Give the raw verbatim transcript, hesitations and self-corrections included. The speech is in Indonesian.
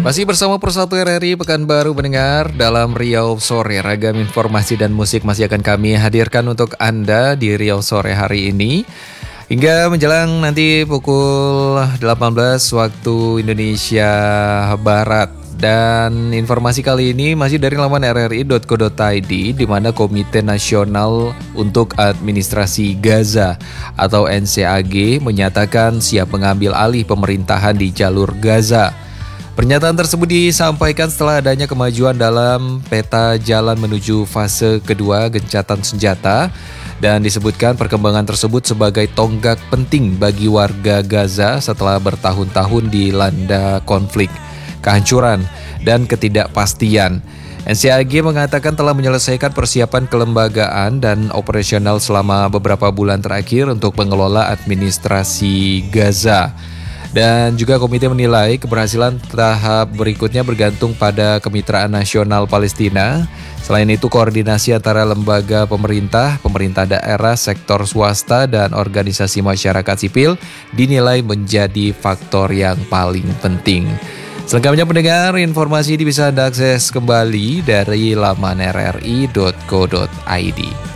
Masih bersama Persatu R R I Pekanbaru pendengar, dalam Riau Sore. Ragam informasi dan musik masih akan kami hadirkan untuk Anda di Riau Sore hari ini hingga menjelang nanti pukul delapan belas waktu Indonesia Barat. Dan informasi kali ini masih dari laman r r i dot co dot i d, di mana Komite Nasional untuk Administrasi Gaza atau N C A G menyatakan siap mengambil alih pemerintahan di jalur Gaza. Pernyataan tersebut disampaikan setelah adanya kemajuan dalam peta jalan menuju fase kedua gencatan senjata, dan disebutkan perkembangan tersebut sebagai tonggak penting bagi warga Gaza setelah bertahun-tahun dilanda konflik, kehancuran, dan ketidakpastian. N C A G mengatakan telah menyelesaikan persiapan kelembagaan dan operasional selama beberapa bulan terakhir untuk mengelola administrasi Gaza. Dan juga komite menilai keberhasilan tahap berikutnya bergantung pada Kemitraan Nasional Palestina. Selain itu, koordinasi antara lembaga pemerintah, pemerintah daerah, sektor swasta, dan organisasi masyarakat sipil dinilai menjadi faktor yang paling penting. Selengkapnya pendengar, informasi ini bisa Anda akses kembali dari laman r r i dot co dot i d.